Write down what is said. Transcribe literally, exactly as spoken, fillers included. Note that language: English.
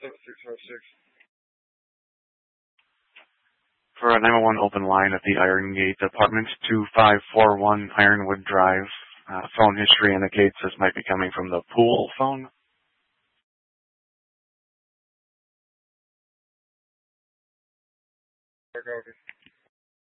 seven six five six. For a nine one one open line at the Iron Gate Apartment, two five four one Ironwood Drive. Uh, phone history indicates this might be coming from the pool phone. Okay.